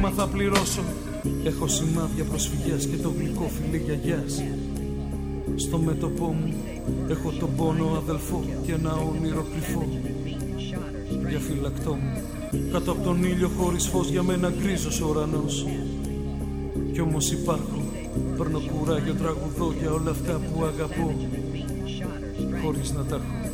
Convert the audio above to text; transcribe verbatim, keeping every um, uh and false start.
τίμημα θα πληρώσω. Έχω σημάδια προσφυγιάς και το γλυκό φιλί γιαγιάς. Στο μέτωπό μου έχω τον πόνο αδελφό και ένα όνειρο κρυφό. Διαφυλακτό μου κάτω από τον ήλιο χωρίς φως, για μένα γκρίζος ο ουρανός. Κι όμως υπάρχω, παίρνω κουράγιο, τραγουδώ για όλα αυτά που αγαπώ, χωρίς να τα έχω.